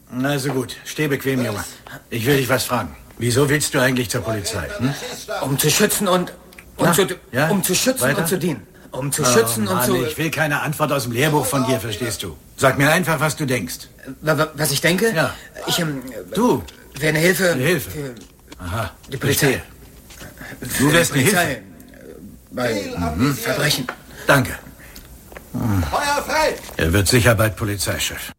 Na, also gut. Steh bequem, Junge. Ich will dich was fragen. Wieso willst du eigentlich zur Polizei? Um zu schützen und zu dienen. Um zu schützen und zu... Ich will keine Antwort aus dem Lehrbuch von dir, verstehst du? Sag mir einfach, was du denkst. Was ich denke? Ja. Du? Wäre eine Hilfe. Eine Hilfe? Aha. Die Polizei. Du wärst eine Hilfe? Bei Verbrechen. Danke. Feuer frei! Er wird sicher bald Polizeichef.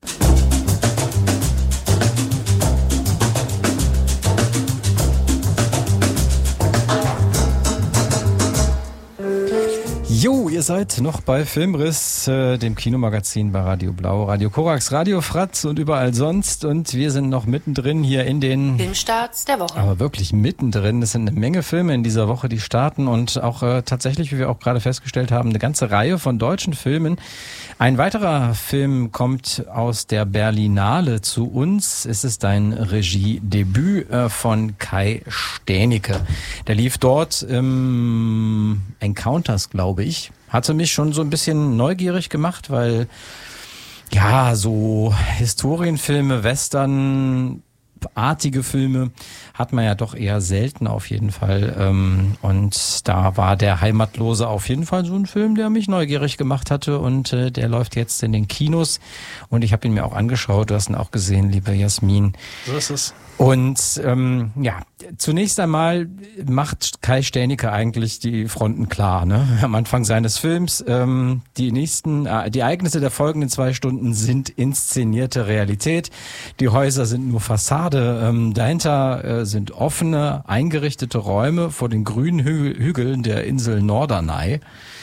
Jo, ihr seid noch bei Filmriss, dem Kinomagazin bei Radio Blau, Radio Korax, Radio Fratz und überall sonst. Und wir sind noch mittendrin hier in den Filmstarts der Woche. Aber wirklich mittendrin. Es sind eine Menge Filme in dieser Woche, die starten und auch tatsächlich, wie wir auch gerade festgestellt haben, eine ganze Reihe von deutschen Filmen. Ein weiterer Film kommt aus der Berlinale zu uns. Es ist ein Regiedebüt von Kai Stänicke. Der lief dort im Encounters, glaube ich. Hatte mich schon so ein bisschen neugierig gemacht, weil ja, so Historienfilme, Western, artige Filme hat man ja doch eher selten auf jeden Fall. Und da war Der Heimatlose auf jeden Fall so ein Film, der mich neugierig gemacht hatte und der läuft jetzt in den Kinos und ich habe ihn mir auch angeschaut. Du hast ihn auch gesehen, liebe Jasmin. So ist es. Und zunächst einmal macht Kai Stänicke eigentlich die Fronten klar, ne? Am Anfang seines Films. Die Ereignisse der folgenden 2 Stunden sind inszenierte Realität. Die Häuser sind nur Fassade. Dahinter sind offene, eingerichtete Räume vor den grünen Hügeln der Insel Norderney.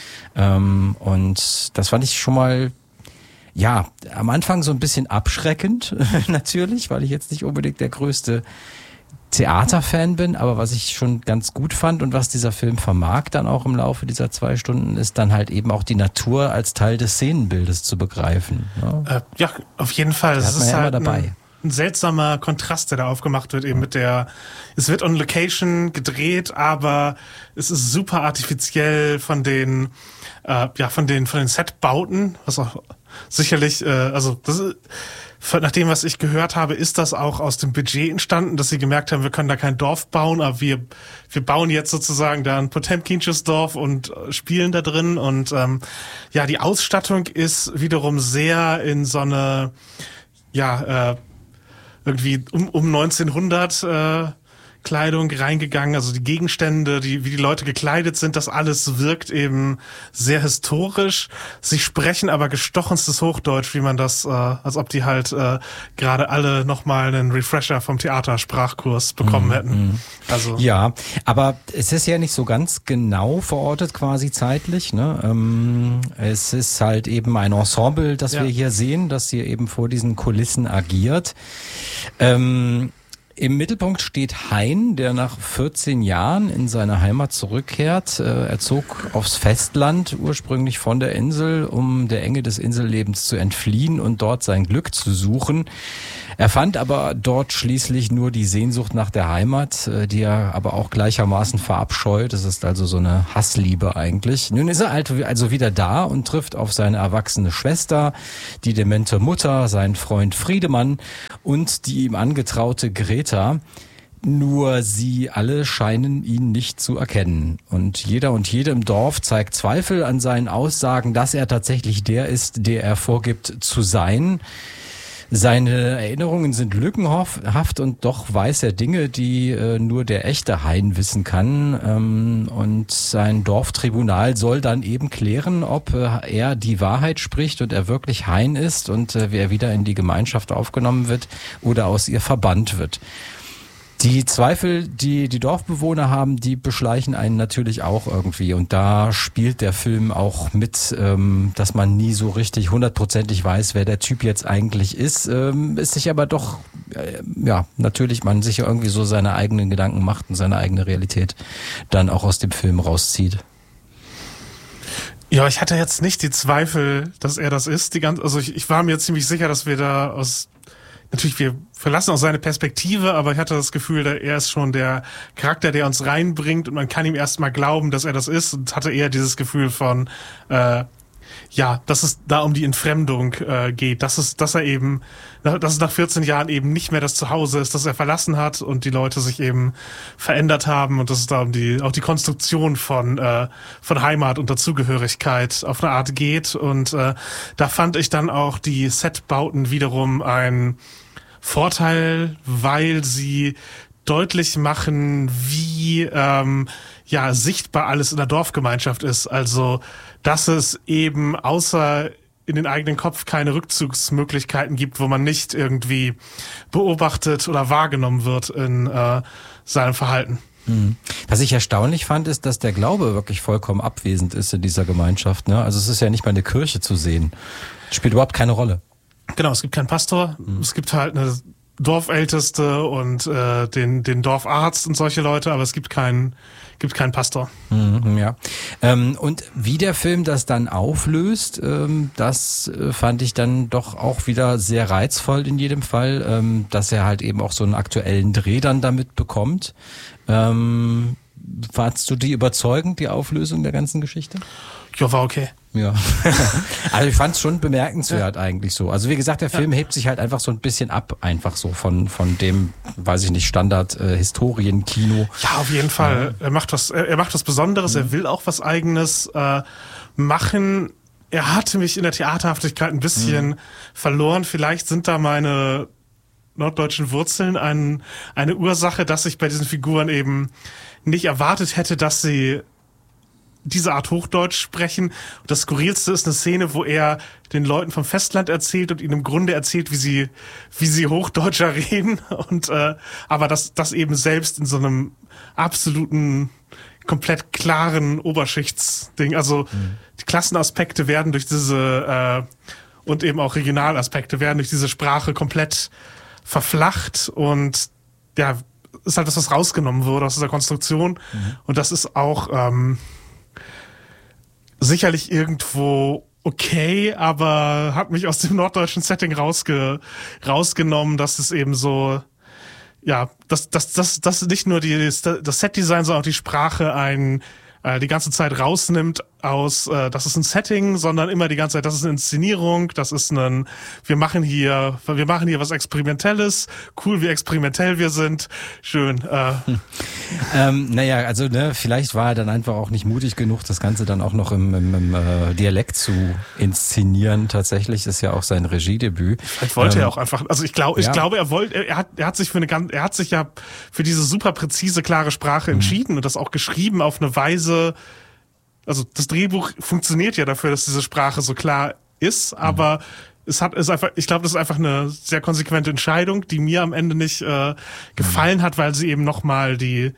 Und das fand ich schon mal am Anfang so ein bisschen abschreckend, natürlich, weil ich jetzt nicht unbedingt der größte Theaterfan bin, aber was ich schon ganz gut fand und was dieser Film vermag dann auch im Laufe dieser 2 Stunden, ist dann halt eben auch die Natur als Teil des Szenenbildes zu begreifen. Ne? Ja, auf jeden Fall. Das ist halt dabei. Ein seltsamer Kontrast, der da aufgemacht wird, eben es wird on Location gedreht, aber es ist super artifiziell von den Setbauten, was auch sicherlich, nach dem, was ich gehört habe, ist das auch aus dem Budget entstanden, dass sie gemerkt haben, wir können da kein Dorf bauen, aber wir bauen jetzt sozusagen da ein Potemkinsches Dorf und spielen da drin und die Ausstattung ist wiederum sehr in so eine irgendwie um 1900 Kleidung reingegangen, also die Gegenstände, wie die Leute gekleidet sind, das alles wirkt eben sehr historisch. Sie sprechen aber gestochenstes Hochdeutsch, wie man das, als ob die halt gerade alle nochmal einen Refresher vom Theatersprachkurs bekommen hätten. Also ja, aber es ist ja nicht so ganz genau verortet quasi zeitlich, ne? Es ist halt eben ein Ensemble, das wir hier sehen, das hier eben vor diesen Kulissen agiert. Im Mittelpunkt steht Hein, der nach 14 Jahren in seine Heimat zurückkehrt. Er zog aufs Festland, ursprünglich von der Insel, um der Enge des Insellebens zu entfliehen und dort sein Glück zu suchen. Er fand aber dort schließlich nur die Sehnsucht nach der Heimat, die er aber auch gleichermaßen verabscheut. Das ist also so eine Hassliebe eigentlich. Nun ist er also wieder da und trifft auf seine erwachsene Schwester, die demente Mutter, seinen Freund Friedemann und die ihm angetraute Greta. Nur sie alle scheinen ihn nicht zu erkennen. Und jeder und jede im Dorf zeigt Zweifel an seinen Aussagen, dass er tatsächlich der ist, der er vorgibt zu sein. Seine Erinnerungen sind lückenhaft und doch weiß er Dinge, die nur der echte Hein wissen kann. Und sein Dorftribunal soll dann eben klären, ob er die Wahrheit spricht und er wirklich Hein ist und wer wieder in die Gemeinschaft aufgenommen wird oder aus ihr verbannt wird. Die Zweifel, die die Dorfbewohner haben, die beschleichen einen natürlich auch irgendwie. Und da spielt der Film auch mit, dass man nie so richtig 100%ig weiß, wer der Typ jetzt eigentlich ist. Ist sich aber doch, natürlich man sich ja irgendwie so seine eigenen Gedanken macht und seine eigene Realität dann auch aus dem Film rauszieht. Ja, ich hatte jetzt nicht die Zweifel, dass er das ist. Ich war mir ziemlich sicher, dass wir da natürlich, wir verlassen auch seine Perspektive, aber ich hatte das Gefühl, er ist schon der Charakter, der uns reinbringt und man kann ihm erstmal glauben, dass er das ist und hatte eher dieses Gefühl von, dass es da um die Entfremdung geht, dass es nach 14 Jahren eben nicht mehr das Zuhause ist, das er verlassen hat und die Leute sich eben verändert haben und dass es da um auch die Konstruktion von Heimat und Dazugehörigkeit auf eine Art geht. Und da fand ich dann auch die Setbauten wiederum ein Vorteil, weil sie deutlich machen, wie sichtbar alles in der Dorfgemeinschaft ist. Also, dass es eben außer in den eigenen Kopf keine Rückzugsmöglichkeiten gibt, wo man nicht irgendwie beobachtet oder wahrgenommen wird in seinem Verhalten. Was ich erstaunlich fand, ist, dass der Glaube wirklich vollkommen abwesend ist in dieser Gemeinschaft. Ne? Also es ist ja nicht mal eine Kirche zu sehen. Spielt überhaupt keine Rolle. Genau, es gibt keinen Pastor, es gibt halt eine Dorfälteste und den Dorfarzt und solche Leute, aber es gibt keinen Pastor. Ja. Und wie der Film das dann auflöst, das fand ich dann doch auch wieder sehr reizvoll in jedem Fall, dass er halt eben auch so einen aktuellen Dreh dann damit bekommt. Fandst du die überzeugend, die Auflösung der ganzen Geschichte? Ja, war okay. Ja, also ich fand es schon bemerkenswert eigentlich so. Also wie gesagt, der Film hebt sich halt einfach so ein bisschen ab, einfach so von dem, weiß ich nicht, Standard-Historienkino. Ja, auf jeden Fall. Er macht was Besonderes, er will auch was Eigenes machen. Er hatte mich in der Theaterhaftigkeit ein bisschen verloren. Vielleicht sind da meine norddeutschen Wurzeln eine Ursache, dass ich bei diesen Figuren eben nicht erwartet hätte, dass sie diese Art Hochdeutsch sprechen. Und das Skurrilste ist eine Szene, wo er den Leuten vom Festland erzählt und ihnen im Grunde erzählt, wie sie Hochdeutscher reden. Und aber das eben selbst in so einem absoluten, komplett klaren Oberschichtsding. Also die Klassenaspekte werden durch diese und eben auch Regionalaspekte werden durch diese Sprache komplett verflacht und ist halt das, was rausgenommen wurde aus dieser Konstruktion. Und das ist auch sicherlich irgendwo okay, aber hat mich aus dem norddeutschen Setting rausgenommen, dass es eben so, dass nicht nur das Setdesign, sondern auch die Sprache die ganze Zeit rausnimmt aus, das ist ein Setting, sondern immer die ganze Zeit, das ist eine Inszenierung, das ist wir machen hier was Experimentelles, cool, wie experimentell wir sind, schön. Also vielleicht war er dann einfach auch nicht mutig genug, das Ganze dann auch noch im Dialekt zu inszenieren. Tatsächlich ist ja auch sein Regiedebüt. Vielleicht wollte er auch einfach, also ich glaube, er hat sich ja für diese super präzise, klare Sprache entschieden und das auch geschrieben auf eine Weise. Also das Drehbuch funktioniert ja dafür, dass diese Sprache so klar ist, aber ich glaube, das ist einfach eine sehr konsequente Entscheidung, die mir am Ende nicht gefallen hat, weil sie eben nochmal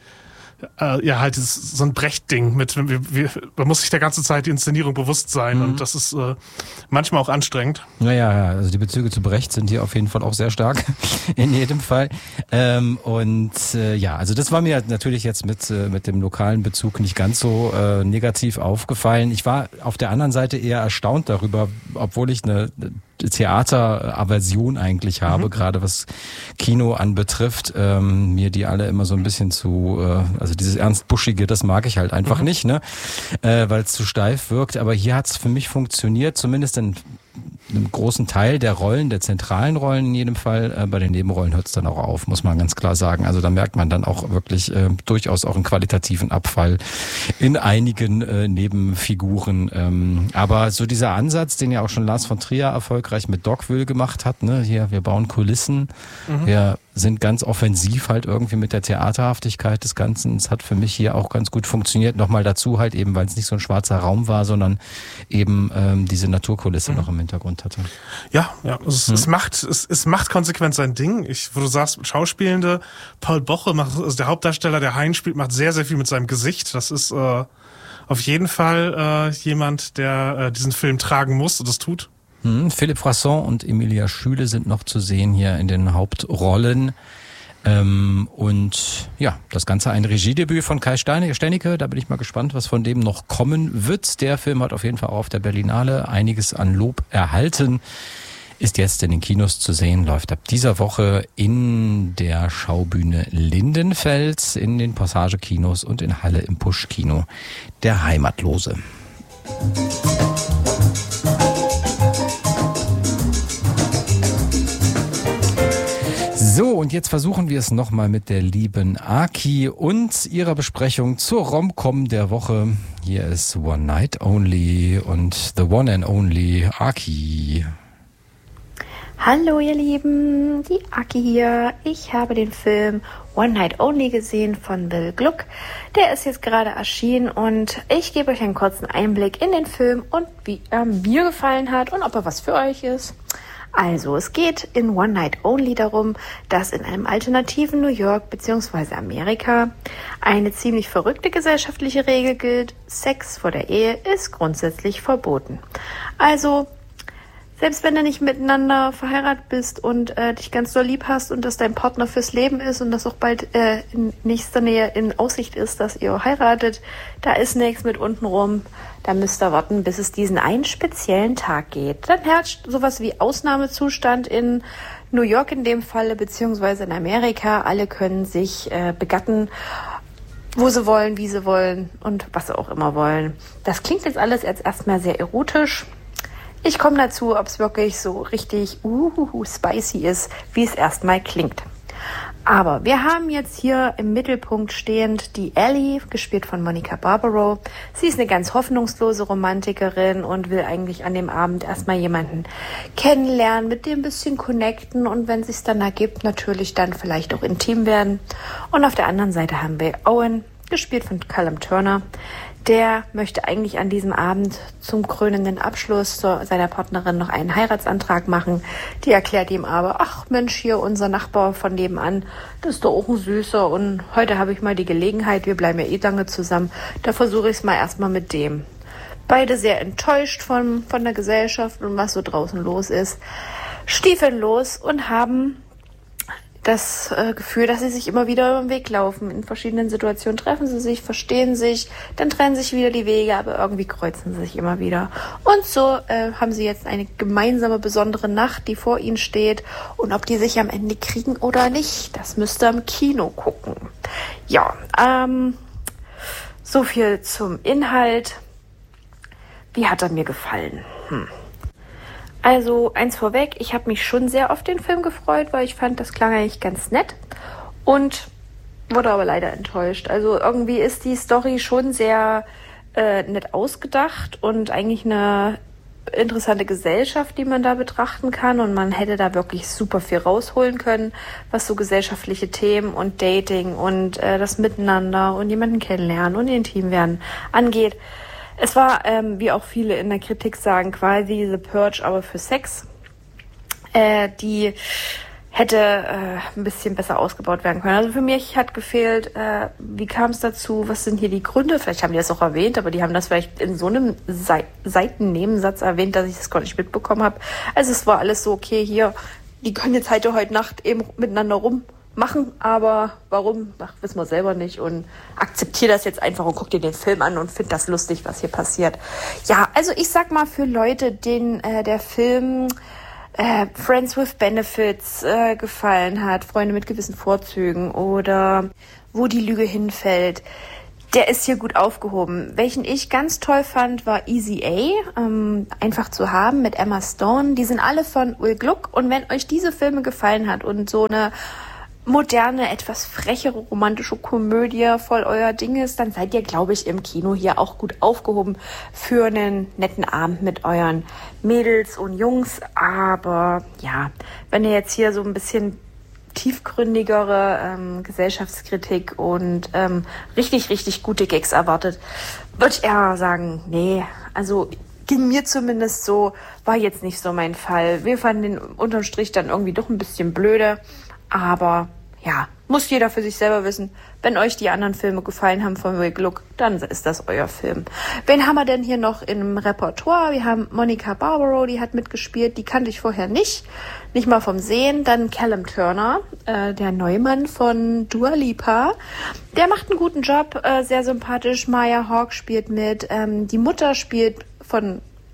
so ein Brecht-Ding mit, man muss sich der ganze Zeit die Inszenierung bewusst sein und das ist manchmal auch anstrengend. Also die Bezüge zu Brecht sind hier auf jeden Fall auch sehr stark, in jedem Fall. Also das war mir natürlich jetzt mit dem lokalen Bezug nicht ganz so negativ aufgefallen. Ich war auf der anderen Seite eher erstaunt darüber, obwohl ich eine Theateraversion eigentlich habe, gerade was Kino anbetrifft, mir die alle immer so ein bisschen also dieses Ernst-Buschige, das mag ich halt einfach nicht, ne, weil es zu steif wirkt, aber hier hat es für mich funktioniert, zumindest in einem großen Teil der Rollen, der zentralen Rollen in jedem Fall. Bei den Nebenrollen hört es dann auch auf, muss man ganz klar sagen. Also da merkt man dann auch wirklich durchaus auch einen qualitativen Abfall in einigen Nebenfiguren. Aber so dieser Ansatz, den ja auch schon Lars von Trier erfolgreich mit Dogville gemacht hat, ne, hier, wir bauen Kulissen, wir sind ganz offensiv halt irgendwie mit der Theaterhaftigkeit des Ganzen. Es hat für mich hier auch ganz gut funktioniert. Nochmal dazu halt eben, weil es nicht so ein schwarzer Raum war, sondern eben diese Naturkulisse noch im Hintergrund hatte. Ja, es macht konsequent sein Ding. Wo du sagst, Schauspielende, Paul Boche also der Hauptdarsteller, der Hein spielt, macht sehr, sehr viel mit seinem Gesicht. Das ist auf jeden Fall jemand, der diesen Film tragen muss und das tut. Philipp Frasson und Emilia Schüle sind noch zu sehen hier in den Hauptrollen. Und ja, das Ganze ein Regiedebüt von Kai Stennike. Da bin ich mal gespannt, was von dem noch kommen wird. Der Film hat auf jeden Fall auch auf der Berlinale einiges an Lob erhalten. Ist jetzt in den Kinos zu sehen, läuft ab dieser Woche in der Schaubühne Lindenfeld, in den Passagekinos und in Halle im Pusch-Kino Der Heimatlose. So, und jetzt versuchen wir es nochmal mit der lieben Aki und ihrer Besprechung zur Rom-Com der Woche. Hier ist One Night Only und The One and Only Aki. Hallo ihr Lieben, die Aki hier. Ich habe den Film One Night Only gesehen von Bill Gluck. Der ist jetzt gerade erschienen und ich gebe euch einen kurzen Einblick in den Film und wie er mir gefallen hat und ob er was für euch ist. Also, es geht in One Night Only darum, dass in einem alternativen New York bzw. Amerika eine ziemlich verrückte gesellschaftliche Regel gilt: Sex vor der Ehe ist grundsätzlich verboten. Also, selbst wenn du nicht miteinander verheiratet bist und dich ganz doll lieb hast und das dein Partner fürs Leben ist und das auch bald in nächster Nähe in Aussicht ist, dass ihr heiratet, da ist nichts mit untenrum. Da müsst ihr warten, bis es diesen einen speziellen Tag geht. Dann herrscht sowas wie Ausnahmezustand in New York in dem Falle, beziehungsweise in Amerika. Alle können sich begatten, wo sie wollen, wie sie wollen und was sie auch immer wollen. Das klingt jetzt alles erstmal sehr erotisch. Ich komme dazu, ob es wirklich so richtig spicy ist, wie es erstmal klingt. Aber wir haben jetzt hier im Mittelpunkt stehend die Ellie, gespielt von Monica Barbaro. Sie ist eine ganz hoffnungslose Romantikerin und will eigentlich an dem Abend erstmal jemanden kennenlernen, mit dem ein bisschen connecten und wenn es sich dann ergibt, natürlich dann vielleicht auch intim werden. Und auf der anderen Seite haben wir Owen, gespielt von Callum Turner. Der möchte eigentlich an diesem Abend zum krönenden Abschluss zu seiner Partnerin noch einen Heiratsantrag machen. Die erklärt ihm aber, ach Mensch, hier unser Nachbar von nebenan, das ist doch auch ein Süßer und heute habe ich mal die Gelegenheit, wir bleiben ja eh lange zusammen, da versuche ich es mal erstmal mit dem. Beide sehr enttäuscht von der Gesellschaft und was so draußen los ist, stiefeln los und haben das Gefühl, dass sie sich immer wieder über den Weg laufen. In verschiedenen Situationen treffen sie sich, verstehen sich, dann trennen sich wieder die Wege, aber irgendwie kreuzen sie sich immer wieder. Und so haben sie jetzt eine gemeinsame, besondere Nacht, die vor ihnen steht. Und ob die sich am Ende kriegen oder nicht, das müsst ihr im Kino gucken. Ja, so viel zum Inhalt. Wie hat er mir gefallen? Also eins vorweg, ich habe mich schon sehr auf den Film gefreut, weil ich fand, das klang eigentlich ganz nett und wurde aber leider enttäuscht. Also irgendwie ist die Story schon sehr nett ausgedacht und eigentlich eine interessante Gesellschaft, die man da betrachten kann und man hätte da wirklich super viel rausholen können, was so gesellschaftliche Themen und Dating und das Miteinander und jemanden kennenlernen und intim werden angeht. Es war, wie auch viele in der Kritik sagen, quasi The Purge, aber für Sex. Die hätte ein bisschen besser ausgebaut werden können. Also für mich hat gefehlt, wie kam es dazu, was sind hier die Gründe? Vielleicht haben die das auch erwähnt, aber die haben das vielleicht in so einem Seitennebensatz erwähnt, dass ich das gar nicht mitbekommen habe. Also es war alles so, okay, hier, die können jetzt heute Nacht eben miteinander rummachen, aber warum, wissen wir selber nicht und akzeptiere das jetzt einfach und guck dir den Film an und finde das lustig, was hier passiert. Ja, also ich sag mal für Leute, denen der Film Friends with Benefits gefallen hat, Freunde mit gewissen Vorzügen oder Wo die Lüge hinfällt, der ist hier gut aufgehoben. Welchen ich ganz toll fand, war Easy A, einfach zu haben mit Emma Stone. Die sind alle von Will Gluck und wenn euch diese Filme gefallen hat und so eine moderne, etwas frechere romantische Komödie voll euer Ding ist, dann seid ihr, glaube ich, im Kino hier auch gut aufgehoben für einen netten Abend mit euren Mädels und Jungs. Aber ja, wenn ihr jetzt hier so ein bisschen tiefgründigere Gesellschaftskritik und richtig, richtig gute Gags erwartet, würde ich eher sagen, nee, also ging mir zumindest so, war jetzt nicht so mein Fall. Wir fanden den unterm Strich dann irgendwie doch ein bisschen blöde. Aber ja, muss jeder für sich selber wissen. Wenn euch die anderen Filme gefallen haben von Will Gluck, dann ist das euer Film. Wen haben wir denn hier noch im Repertoire? Wir haben Monica Barbaro, die hat mitgespielt. Die kannte ich vorher nicht mal vom Sehen. Dann Callum Turner, der Neumann von Dua Lipa. Der macht einen guten Job, sehr sympathisch. Maya Hawke spielt mit. Die Mutter spielt von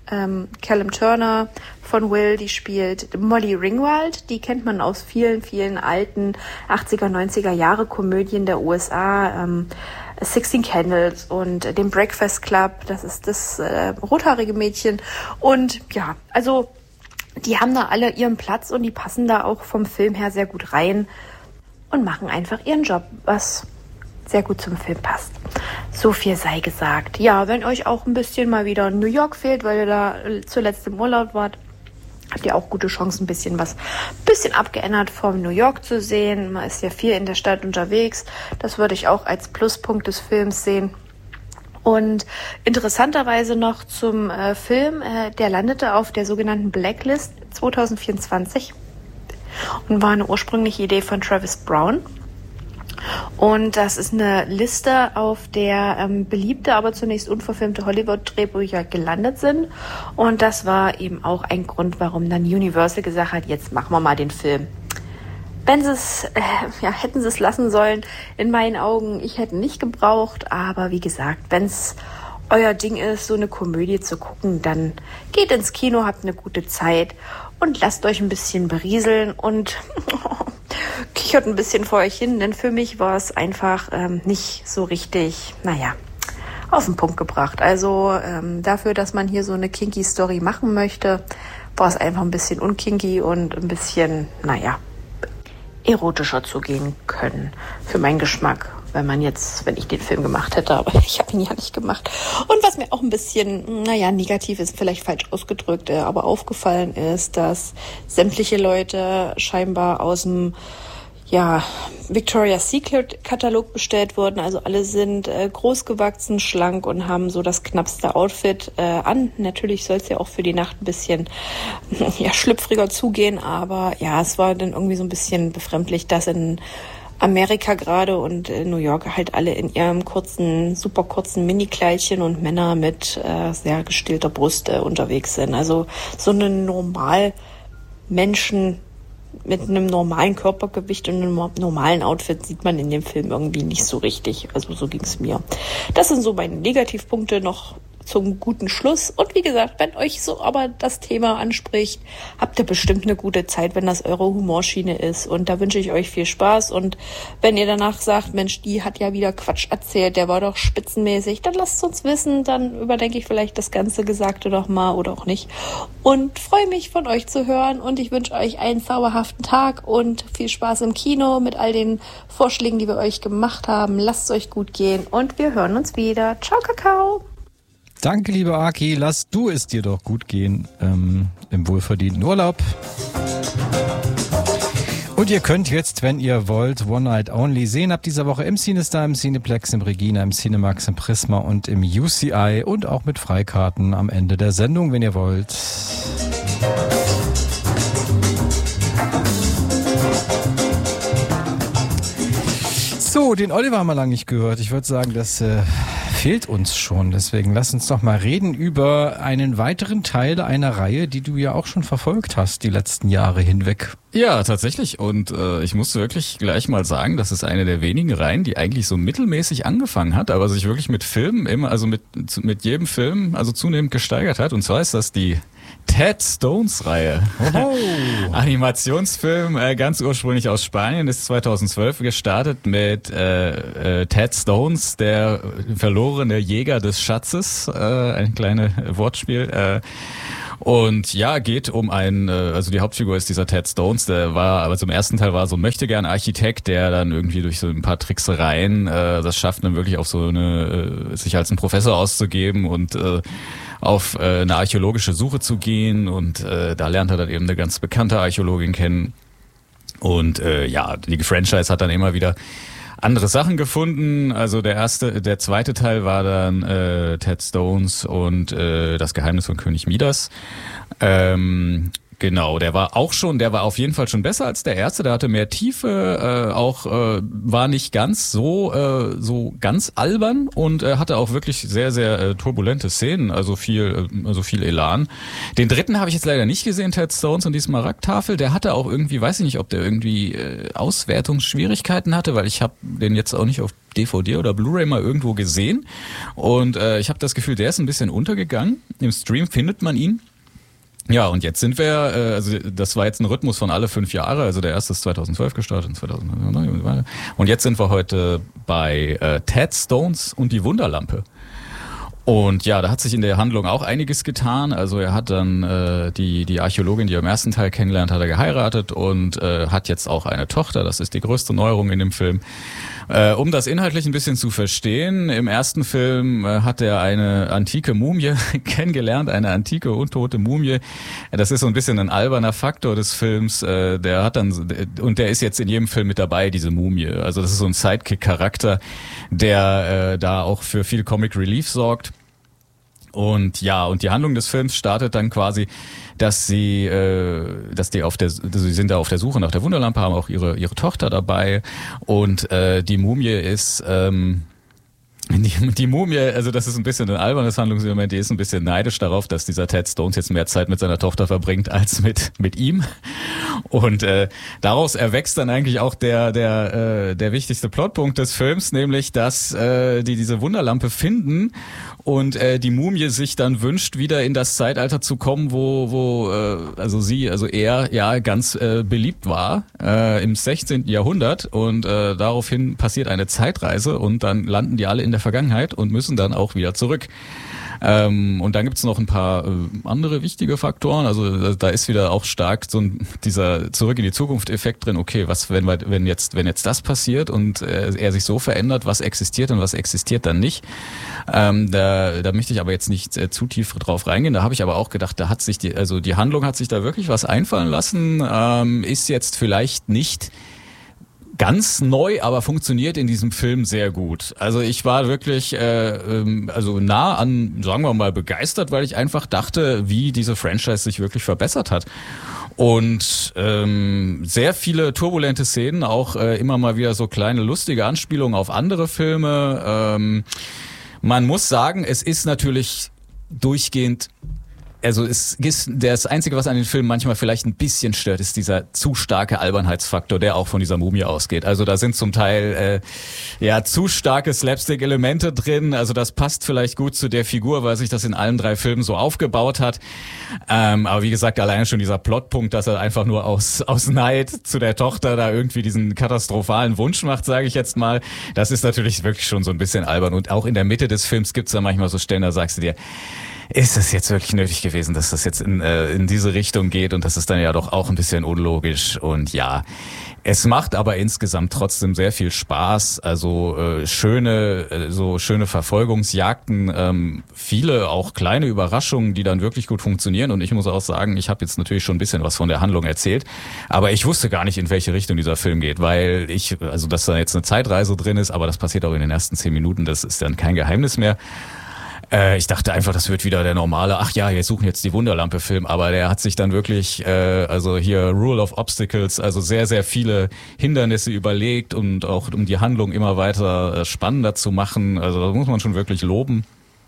Callum Turner von Will, die spielt Molly Ringwald. Die kennt man aus vielen, vielen alten 80er, 90er Jahre Komödien der USA. 16 Candles und dem Breakfast Club, das ist das rothaarige Mädchen. Und ja, also die haben da alle ihren Platz und die passen da auch vom Film her sehr gut rein und machen einfach ihren Job, was sehr gut zum Film passt. So viel sei gesagt. Ja, wenn euch auch ein bisschen mal wieder New York fehlt, weil ihr da zuletzt im Urlaub wart, habt ihr auch gute Chancen, ein bisschen abgeändert vom New York zu sehen. Man ist ja viel in der Stadt unterwegs. Das würde ich auch als Pluspunkt des Films sehen. Und interessanterweise noch zum Film, der landete auf der sogenannten Blacklist 2024 und war eine ursprüngliche Idee von Travis Brown. Und das ist eine Liste, auf der beliebte, aber zunächst unverfilmte Hollywood-Drehbücher gelandet sind. Und das war eben auch ein Grund, warum dann Universal gesagt hat, jetzt machen wir mal den Film. Wenn sie es, hätten sie es lassen sollen, in meinen Augen, ich hätte nicht gebraucht. Aber wie gesagt, wenn es euer Ding ist, so eine Komödie zu gucken, dann geht ins Kino, habt eine gute Zeit und lasst euch ein bisschen berieseln und kichert ein bisschen vor euch hin, denn für mich war es einfach nicht so richtig, auf den Punkt gebracht. Also dafür, dass man hier so eine kinky Story machen möchte, war es einfach ein bisschen unkinky und ein bisschen, erotischer zugehen können für meinen Geschmack, wenn ich den Film gemacht hätte, aber ich habe ihn ja nicht gemacht. Und was mir auch ein bisschen, negativ ist, vielleicht falsch ausgedrückt, aber aufgefallen ist, dass sämtliche Leute scheinbar aus dem Victoria's Secret Katalog bestellt wurden. Also alle sind groß gewachsen, schlank und haben so das knappste Outfit an. Natürlich soll es ja auch für die Nacht ein bisschen schlüpfriger zugehen, aber ja, es war dann irgendwie so ein bisschen befremdlich, dass in Amerika gerade und in New York halt alle in ihrem super kurzen Mini-Kleidchen und Männer mit sehr gestillter Brust unterwegs sind. Also so einen Normalmenschen mit einem normalen Körpergewicht und einem normalen Outfit sieht man in dem Film irgendwie nicht so richtig. Also so ging es mir. Das sind so meine Negativpunkte noch zum guten Schluss. Und wie gesagt, wenn euch so aber das Thema anspricht, habt ihr bestimmt eine gute Zeit, wenn das eure Humorschiene ist. Und da wünsche ich euch viel Spaß. Und wenn ihr danach sagt, Mensch, die hat ja wieder Quatsch erzählt, der war doch spitzenmäßig, dann lasst es uns wissen. Dann überdenke ich vielleicht das ganze Gesagte doch mal oder auch nicht. Und freue mich, von euch zu hören. Und ich wünsche euch einen zauberhaften Tag und viel Spaß im Kino mit all den Vorschlägen, die wir euch gemacht haben. Lasst es euch gut gehen und wir hören uns wieder. Ciao, Kakao! Danke, liebe Aki. Lass du es dir doch gut gehen im wohlverdienten Urlaub. Und ihr könnt jetzt, wenn ihr wollt, One Night Only sehen. Ab dieser Woche im CineStar, im Cineplex, im Regina, im Cinemax, im Prisma und im UCI. Und auch mit Freikarten am Ende der Sendung, wenn ihr wollt. So, den Oliver haben wir lange nicht gehört. Ich würde sagen, das fehlt uns schon. Deswegen lass uns doch mal reden über einen weiteren Teil einer Reihe, die du ja auch schon verfolgt hast, die letzten Jahre hinweg. Ja, tatsächlich. Und ich musste wirklich gleich mal sagen, das ist eine der wenigen Reihen, die eigentlich so mittelmäßig angefangen hat, aber sich wirklich mit Filmen immer, also mit jedem Film, also zunehmend gesteigert hat. Und zwar ist das die Ted Stones-Reihe. Oh. Animationsfilm, ganz ursprünglich aus Spanien, ist 2012 gestartet mit Ted Stones, der verlorene Jäger des Schatzes, ein kleines Wortspiel. Und ja, geht um also die Hauptfigur ist dieser Ted Stones, der war, aber zum ersten Teil war so ein Möchtegern-Architekt, der dann irgendwie durch so ein paar Tricksereien das schafft, dann wirklich auf so sich als ein Professor auszugeben und auf eine archäologische Suche zu gehen. Und da lernt er dann eben eine ganz bekannte Archäologin kennen. Und die Franchise hat dann immer wieder andere Sachen gefunden. Also der zweite Teil war dann Ted Stones und das Geheimnis von König Midas. Genau, der war auf jeden Fall schon besser als der erste, der hatte mehr Tiefe, war nicht ganz so ganz albern und hatte auch wirklich sehr, sehr turbulente Szenen, also viel Elan. Den dritten habe ich jetzt leider nicht gesehen, Ted Stones und die Smaragdtafel, der hatte auch irgendwie, weiß ich nicht, ob der irgendwie Auswertungsschwierigkeiten hatte, weil ich habe den jetzt auch nicht auf DVD oder Blu-ray mal irgendwo gesehen und ich habe das Gefühl, der ist ein bisschen untergegangen. Im Stream findet man ihn. Ja, und jetzt sind wir, also das war jetzt ein Rhythmus von alle 5 Jahre, also der erste ist 2012 gestartet, 2009, und jetzt sind wir heute bei Ted Stones und die Wunderlampe. Und ja, da hat sich in der Handlung auch einiges getan. Also er hat dann die Archäologin, die er im ersten Teil kennenlernt, hat er geheiratet und hat jetzt auch eine Tochter. Das ist die größte Neuerung in dem Film. Um das inhaltlich ein bisschen zu verstehen, im ersten Film hat er eine antike Mumie kennengelernt, eine antike untote Mumie. Das ist so ein bisschen ein alberner Faktor des Films. Der ist jetzt in jedem Film mit dabei, diese Mumie. Also das ist so ein Sidekick-Charakter, der da auch für viel Comic Relief sorgt. Und ja, und die Handlung des Films startet dann quasi, sie sind da auf der Suche nach der Wunderlampe, haben auch ihre Tochter dabei und die Mumie ist die Mumie, also das ist ein bisschen ein albernes Handlungselement, die ist ein bisschen neidisch darauf, dass dieser Ted Stones jetzt mehr Zeit mit seiner Tochter verbringt als mit ihm. Und daraus erwächst dann eigentlich auch der wichtigste Plotpunkt des Films, nämlich dass die diese Wunderlampe finden und die Mumie sich dann wünscht, wieder in das Zeitalter zu kommen, wo er ja ganz beliebt war im 16. Jahrhundert und daraufhin passiert eine Zeitreise und dann landen die alle in der Vergangenheit und müssen dann auch wieder zurück. Und dann gibt's noch ein paar andere wichtige Faktoren. Also da ist wieder auch stark dieser Zurück in die Zukunft Effekt drin. Okay, was wenn jetzt das passiert und er sich so verändert, was existiert und was existiert dann nicht? Da möchte ich aber jetzt nicht zu tief drauf reingehen. Da habe ich aber auch gedacht, da hat sich die Handlung hat sich da wirklich was einfallen lassen. Ist jetzt vielleicht nicht ganz neu, aber funktioniert in diesem Film sehr gut. Also ich war wirklich nah an, sagen wir mal, begeistert, weil ich einfach dachte, wie diese Franchise sich wirklich verbessert hat. Und sehr viele turbulente Szenen, auch immer mal wieder so kleine lustige Anspielungen auf andere Filme. Man muss sagen, es ist natürlich durchgehend. Also es ist das Einzige, was an den Film manchmal vielleicht ein bisschen stört, ist dieser zu starke Albernheitsfaktor, der auch von dieser Mumie ausgeht. Also da sind zum Teil zu starke Slapstick-Elemente drin. Also das passt vielleicht gut zu der Figur, weil sich das in allen 3 Filmen so aufgebaut hat. Aber wie gesagt, alleine schon dieser Plotpunkt, dass er einfach nur aus Neid zu der Tochter da irgendwie diesen katastrophalen Wunsch macht, sage ich jetzt mal. Das ist natürlich wirklich schon so ein bisschen albern. Und auch in der Mitte des Films gibt's da manchmal so Stellen, da sagst du dir, ist es jetzt wirklich nötig gewesen, dass das jetzt in diese Richtung geht, und das ist dann ja doch auch ein bisschen unlogisch. Und ja, es macht aber insgesamt trotzdem sehr viel Spaß, also schöne Verfolgungsjagden, viele auch kleine Überraschungen, die dann wirklich gut funktionieren. Und ich muss auch sagen, ich habe jetzt natürlich schon ein bisschen was von der Handlung erzählt, aber ich wusste gar nicht, in welche Richtung dieser Film geht, weil dass da jetzt eine Zeitreise drin ist, aber das passiert auch in den ersten 10 Minuten, das ist dann kein Geheimnis mehr. Ich dachte einfach, das wird wieder der normale, wir suchen jetzt die Wunderlampe-Film, aber der hat sich dann wirklich, hier Rule of Obstacles, also sehr, sehr viele Hindernisse überlegt und auch um die Handlung immer weiter spannender zu machen. Also das muss man schon wirklich loben.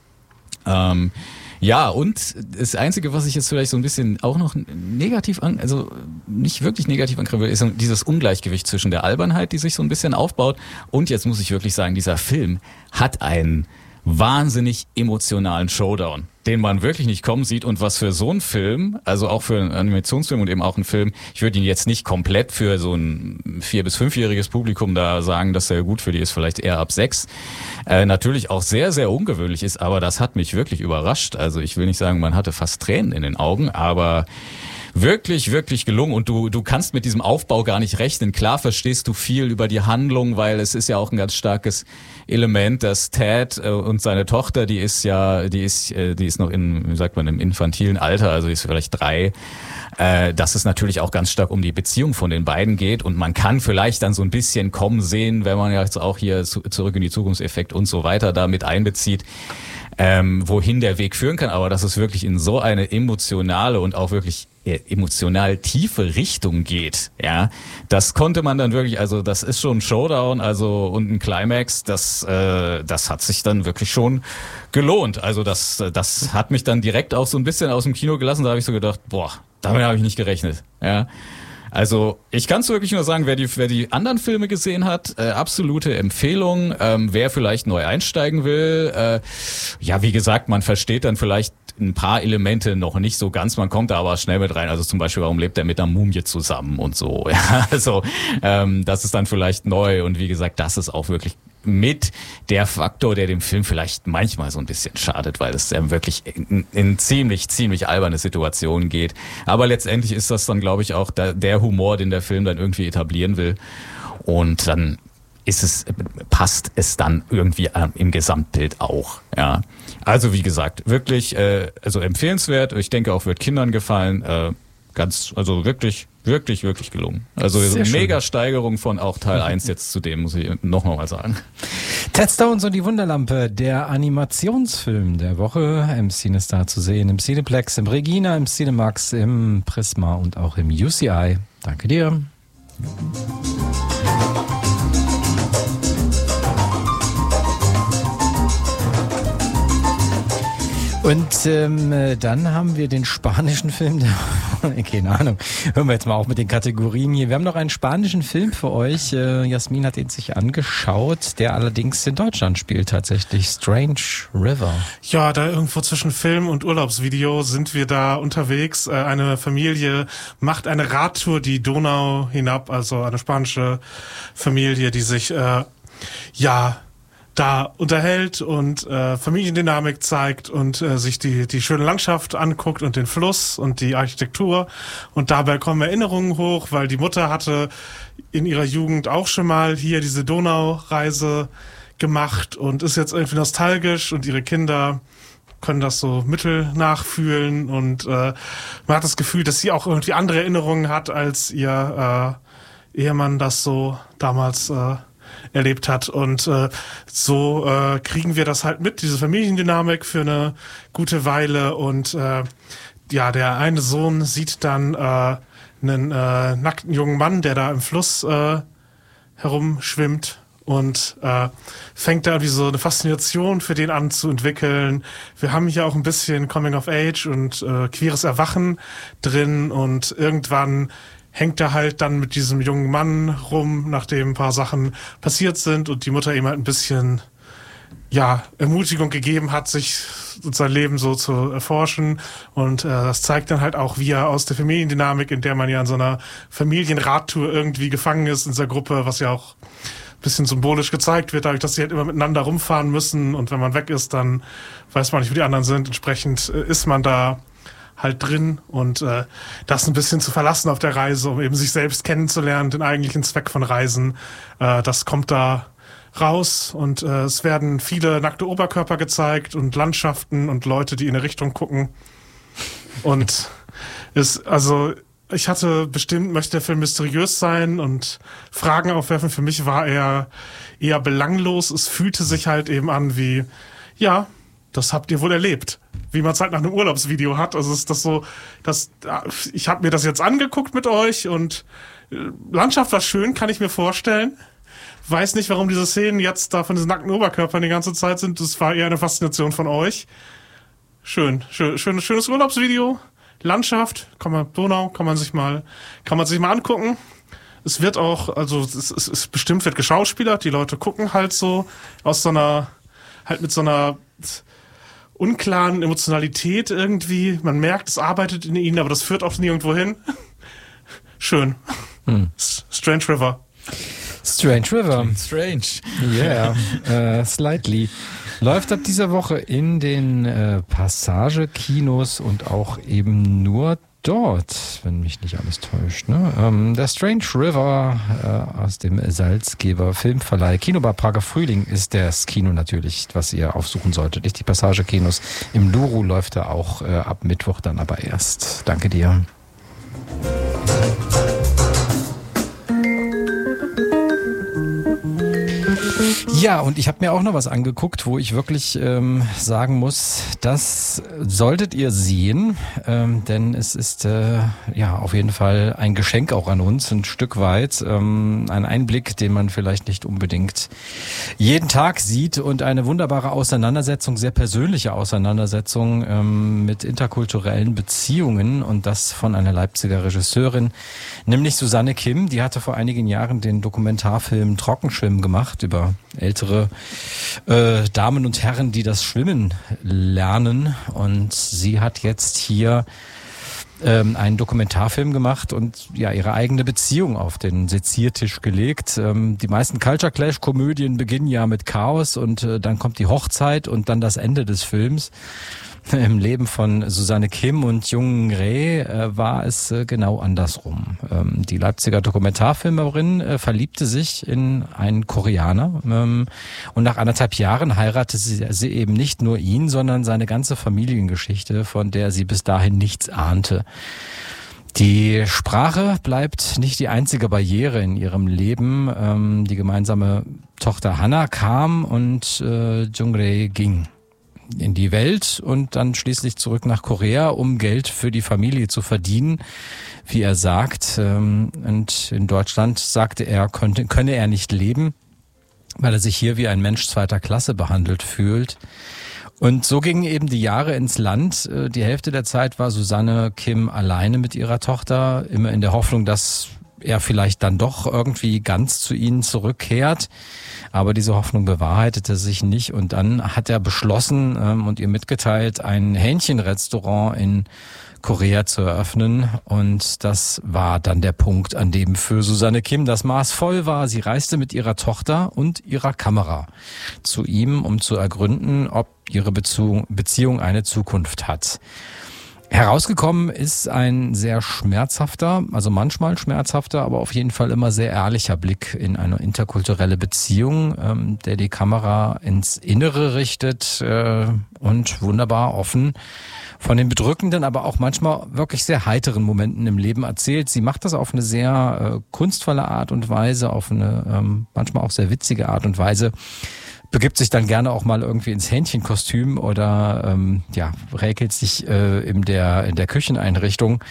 Ja, und das Einzige, was ich jetzt vielleicht so ein bisschen auch noch nicht wirklich negativ angreifen will, ist dieses Ungleichgewicht zwischen der Albernheit, die sich so ein bisschen aufbaut, und jetzt muss ich wirklich sagen, dieser Film hat einen wahnsinnig emotionalen Showdown, den man wirklich nicht kommen sieht, und was für so einen Film, also auch für einen Animationsfilm und eben auch einen Film, ich würde ihn jetzt nicht komplett für so ein 4- bis 5-jähriges Publikum da sagen, dass er gut für die ist, vielleicht eher ab 6, natürlich auch sehr, sehr ungewöhnlich ist, aber das hat mich wirklich überrascht. Also ich will nicht sagen, man hatte fast Tränen in den Augen, aber wirklich, wirklich gelungen, und du kannst mit diesem Aufbau gar nicht rechnen. Klar verstehst du viel über die Handlung, weil es ist ja auch ein ganz starkes Element, dass Ted und seine Tochter, die ist noch im infantilen Alter, also die ist vielleicht 3, dass es natürlich auch ganz stark um die Beziehung von den beiden geht, und man kann vielleicht dann so ein bisschen kommen sehen, wenn man jetzt auch hier Zurück in die Zukunft-Effekt und so weiter da mit einbezieht, wohin der Weg führen kann, aber dass es wirklich in so eine emotionale und auch wirklich emotional tiefe Richtung geht, ja, das konnte man dann wirklich, also das ist schon ein Showdown, also und ein Climax, das hat sich dann wirklich schon gelohnt. Also das hat mich dann direkt auch so ein bisschen aus dem Kino gelassen, da habe ich so gedacht, boah, damit habe ich nicht gerechnet, ja. Also ich kann es wirklich nur sagen, wer die anderen Filme gesehen hat, absolute Empfehlung. Wer vielleicht neu einsteigen will, ja, wie gesagt, man versteht dann vielleicht ein paar Elemente noch nicht so ganz, man kommt da aber schnell mit rein. Also zum Beispiel, warum lebt er mit einer Mumie zusammen und so. Ja, also das ist dann vielleicht neu und wie gesagt, das ist auch wirklich mit der Faktor, der dem Film vielleicht manchmal so ein bisschen schadet, weil es wirklich in ziemlich alberne Situationen geht. Aber letztendlich ist das dann, glaube ich, auch der Humor, den der Film dann irgendwie etablieren will. Und dann passt es dann irgendwie im Gesamtbild auch. Ja, also wie gesagt, wirklich, also empfehlenswert. Ich denke auch wird Kindern gefallen. Also wirklich gelungen. Also eine Mega-Steigerung von auch Teil 1 jetzt zu dem, muss ich noch mal sagen. Ted Stones und die Wunderlampe, der Animationsfilm der Woche im CineStar zu sehen, im Cineplex, im Regina, im Cinemax, im Prisma und auch im UCI. Danke dir. Und dann haben wir den spanischen Film, keine Ahnung, hören wir jetzt mal auf mit den Kategorien hier. Wir haben noch einen spanischen Film für euch. Jasmin hat ihn sich angeschaut, der allerdings in Deutschland spielt tatsächlich, Strange River. Ja, da irgendwo zwischen Film und Urlaubsvideo sind wir da unterwegs. Eine Familie macht eine Radtour die Donau hinab, also eine spanische Familie, die sich da unterhält und Familiendynamik zeigt und sich die schöne Landschaft anguckt und den Fluss und die Architektur. Und dabei kommen Erinnerungen hoch, weil die Mutter hatte in ihrer Jugend auch schon mal hier diese Donaureise gemacht und ist jetzt irgendwie nostalgisch und ihre Kinder können das so mittel nachfühlen und man hat das Gefühl, dass sie auch irgendwie andere Erinnerungen hat, als ihr Ehemann das so damals erlebt hat und so kriegen wir das halt mit, diese Familiendynamik für eine gute Weile und der eine Sohn sieht dann einen nackten jungen Mann, der da im Fluss herumschwimmt und fängt da irgendwie so eine Faszination für den an zu entwickeln. Wir haben hier auch ein bisschen Coming of Age und queeres Erwachen drin und irgendwann hängt er halt dann mit diesem jungen Mann rum, nachdem ein paar Sachen passiert sind und die Mutter ihm halt ein bisschen Ermutigung gegeben hat, sich sein Leben so zu erforschen und das zeigt dann halt auch, wie er aus der Familiendynamik, in der man ja in so einer Familienradtour irgendwie gefangen ist in dieser Gruppe, was ja auch ein bisschen symbolisch gezeigt wird, dadurch, dass sie halt immer miteinander rumfahren müssen und wenn man weg ist, dann weiß man nicht, wo die anderen sind. Entsprechend ist man da halt drin und das ein bisschen zu verlassen auf der Reise, um eben sich selbst kennenzulernen, den eigentlichen Zweck von Reisen, das kommt da raus und es werden viele nackte Oberkörper gezeigt und Landschaften und Leute, die in eine Richtung gucken und ich hatte bestimmt, möchte der Film mysteriös sein und Fragen aufwerfen, für mich war er eher belanglos, es fühlte sich halt eben an wie, ja, das habt ihr wohl erlebt. Wie man es halt nach einem Urlaubsvideo hat. Also ist das so, ich habe mir das jetzt angeguckt mit euch und Landschaft war schön, kann ich mir vorstellen. Weiß nicht, warum diese Szenen jetzt da von diesen nackten Oberkörpern die ganze Zeit sind. Das war eher eine Faszination von euch. Schönes Urlaubsvideo. Landschaft, Donau, kann man sich mal angucken. Es wird auch, also es ist bestimmt wird geschauspielert. Die Leute gucken halt so mit so einer unklaren Emotionalität irgendwie. Man merkt, es arbeitet in ihnen, aber das führt auch nirgendwo hin. Schön. Strange River. Strange River. Strange. Yeah, slightly. Läuft ab dieser Woche in den Passage-Kinos und auch eben nur dort, wenn mich nicht alles täuscht. Ne? Der Strange River aus dem Salzgeber Filmverleih. Kinobar Prager Frühling ist das Kino natürlich, was ihr aufsuchen solltet. Nicht die Passage-Kinos. Im Luru läuft er auch ab Mittwoch dann aber erst. Danke dir. Ja, und ich habe mir auch noch was angeguckt, wo ich wirklich sagen muss, das solltet ihr sehen, denn es ist auf jeden Fall ein Geschenk auch an uns, ein Stück weit, ein Einblick, den man vielleicht nicht unbedingt jeden Tag sieht und eine wunderbare Auseinandersetzung, sehr persönliche Auseinandersetzung mit interkulturellen Beziehungen und das von einer Leipziger Regisseurin, nämlich Susanne Kim. Die hatte vor einigen Jahren den Dokumentarfilm Trockenschwimmen gemacht über ältere Damen und Herren, die das Schwimmen lernen. Und sie hat jetzt hier einen Dokumentarfilm gemacht und ja ihre eigene Beziehung auf den Seziertisch gelegt. Die meisten Culture Clash Komödien beginnen ja mit Chaos und dann kommt die Hochzeit und dann das Ende des Films. Im Leben von Susanne Kim und Jung Rae war es genau andersrum. Die Leipziger Dokumentarfilmerin verliebte sich in einen Koreaner und nach 1,5 Jahren heiratete sie eben nicht nur ihn, sondern seine ganze Familiengeschichte, von der sie bis dahin nichts ahnte. Die Sprache bleibt nicht die einzige Barriere in ihrem Leben. Die gemeinsame Tochter Hannah kam und Jung Rae ging in die Welt und dann schließlich zurück nach Korea, um Geld für die Familie zu verdienen, wie er sagt. Und in Deutschland sagte er, könne er nicht leben, weil er sich hier wie ein Mensch zweiter Klasse behandelt fühlt. Und so gingen eben die Jahre ins Land. Die Hälfte der Zeit war Susanne Kim alleine mit ihrer Tochter, immer in der Hoffnung, dass er vielleicht dann doch irgendwie ganz zu ihnen zurückkehrt. Aber diese Hoffnung bewahrheitete sich nicht und dann hat er beschlossen und ihr mitgeteilt, ein Hähnchenrestaurant in Korea zu eröffnen und das war dann der Punkt, an dem für Susanne Kim das Maß voll war. Sie reiste mit ihrer Tochter und ihrer Kamera zu ihm, um zu ergründen, ob ihre Beziehung eine Zukunft hat. Herausgekommen ist ein sehr schmerzhafter, also manchmal schmerzhafter, aber auf jeden Fall immer sehr ehrlicher Blick in eine interkulturelle Beziehung, der die Kamera ins Innere richtet und wunderbar offen von den bedrückenden, aber auch manchmal wirklich sehr heiteren Momenten im Leben erzählt. Sie macht das auf eine sehr kunstvolle Art und Weise, auf eine manchmal auch sehr witzige Art und Weise. Begibt sich dann gerne auch mal irgendwie ins Hähnchenkostüm oder räkelt sich in der Kücheneinrichtung.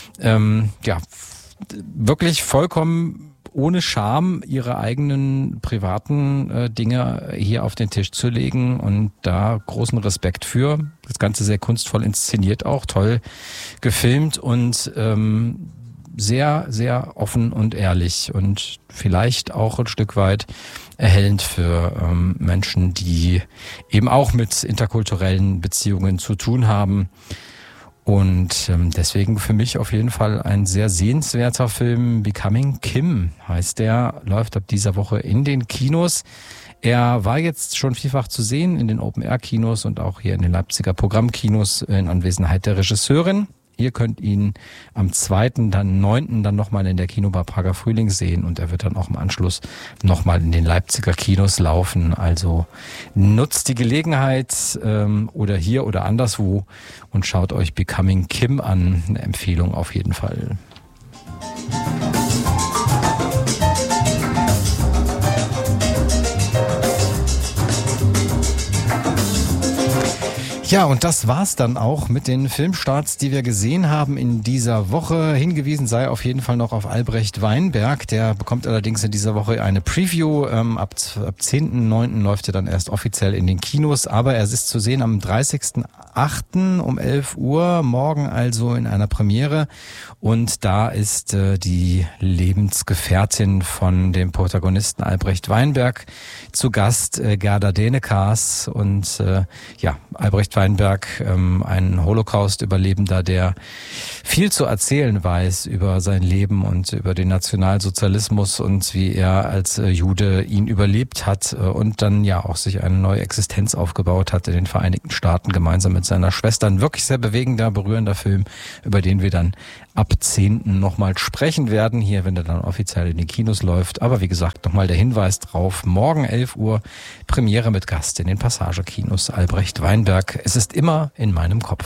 Wirklich vollkommen ohne Scham ihre eigenen privaten Dinge hier auf den Tisch zu legen und da großen Respekt für. Das Ganze sehr kunstvoll inszeniert auch, toll gefilmt und sehr, sehr offen und ehrlich und vielleicht auch ein Stück weit erhellend für Menschen, die eben auch mit interkulturellen Beziehungen zu tun haben. Und deswegen für mich auf jeden Fall ein sehr sehenswerter Film. Becoming Kim heißt der, läuft ab dieser Woche in den Kinos. Er war jetzt schon vielfach zu sehen in den Open-Air-Kinos und auch hier in den Leipziger Programmkinos in Anwesenheit der Regisseurin. Ihr könnt ihn am 2.9. dann nochmal in der Kinobar Prager Frühling sehen und er wird dann auch im Anschluss nochmal in den Leipziger Kinos laufen. Also nutzt die Gelegenheit oder hier oder anderswo und schaut euch Becoming Kim an. Eine Empfehlung auf jeden Fall. Ja, und das war's dann auch mit den Filmstarts, die wir gesehen haben in dieser Woche. Hingewiesen sei auf jeden Fall noch auf Albrecht Weinberg. Der bekommt allerdings in dieser Woche eine Preview. Ab 10.9. läuft er dann erst offiziell in den Kinos. Aber er ist zu sehen am 30.8. um 11 Uhr, morgen also in einer Premiere. Und da ist die Lebensgefährtin von dem Protagonisten Albrecht Weinberg zu Gast, Gerda Denekars. Und Albrecht Weinberg, ein Holocaust-Überlebender, der viel zu erzählen weiß über sein Leben und über den Nationalsozialismus und wie er als Jude ihn überlebt hat und dann ja auch sich eine neue Existenz aufgebaut hat in den Vereinigten Staaten gemeinsam mit seiner Schwester. Ein wirklich sehr bewegender, berührender Film, über den wir dann ab 10. nochmal sprechen werden, hier, wenn er dann offiziell in den Kinos läuft. Aber wie gesagt, nochmal der Hinweis drauf, morgen 11 Uhr Premiere mit Gast in den Passagekinos, Albrecht Weinberg. Es ist immer in meinem Kopf.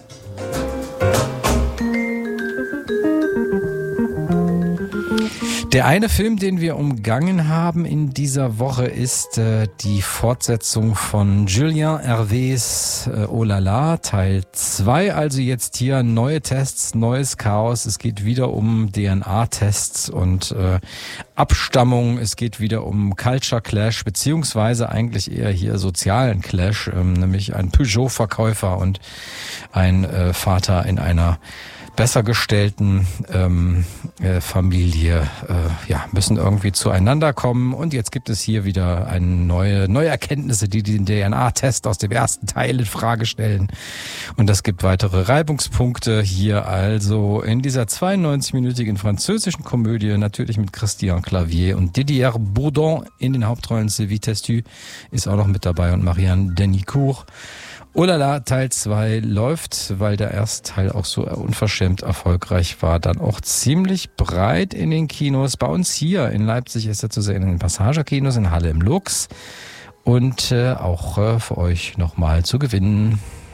Der Der eine Film, den wir umgangen haben in dieser Woche, ist die Fortsetzung von Julien Hervés Oh la la, Teil 2. Also jetzt hier neue Tests, neues Chaos. Es geht wieder um DNA-Tests und Abstammung. Es geht wieder um Culture Clash, beziehungsweise eigentlich eher hier sozialen Clash, nämlich ein Peugeot-Verkäufer und ein Vater in einer besser gestellten Familie müssen irgendwie zueinander kommen. Und jetzt gibt es hier wieder eine neue Erkenntnisse, die den DNA-Test aus dem ersten Teil in Frage stellen. Und das gibt weitere Reibungspunkte hier also in dieser 92-minütigen französischen Komödie, natürlich mit Christian Clavier und Didier Bourdon in den Hauptrollen. Sylvie Testu ist auch noch mit dabei und Marianne Denicourt. Oh la la, Teil 2 läuft, weil der erste Teil auch so unverschämt erfolgreich war, dann auch ziemlich breit in den Kinos. Bei uns hier in Leipzig ist er zu sehen in den Passager-Kinos, in Halle im Lux und auch für euch nochmal zu gewinnen.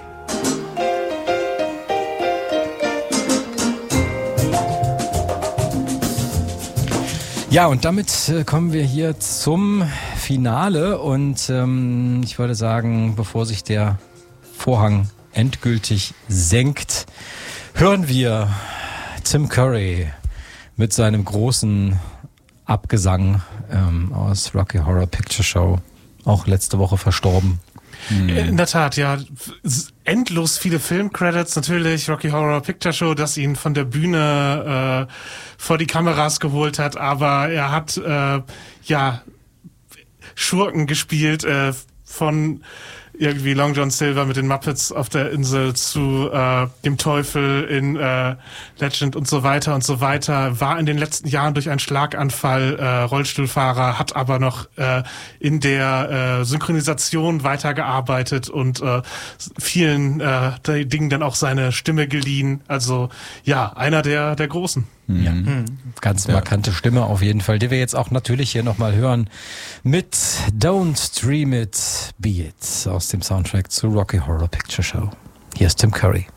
Ja, und damit kommen wir hier zum Finale und ich würde sagen, bevor sich der Vorhang endgültig senkt, hören wir Tim Curry mit seinem großen Abgesang aus Rocky Horror Picture Show, auch letzte Woche verstorben. In der Tat, ja. Endlos viele Filmcredits, natürlich Rocky Horror Picture Show, das ihn von der Bühne vor die Kameras geholt hat, aber er hat Schurken gespielt, von irgendwie Long John Silver mit den Muppets auf der Insel zu dem Teufel in Legend und so weiter, war in den letzten Jahren durch einen Schlaganfall Rollstuhlfahrer, hat aber noch in der Synchronisation weitergearbeitet und vielen Dingen dann auch seine Stimme geliehen. Also ja, einer der Großen. Ja. Ganz markante Stimme auf jeden Fall, die wir jetzt auch natürlich hier nochmal hören mit Don't Dream It, Be It aus dem Soundtrack zu Rocky Horror Picture Show. Hier ist Tim Curry.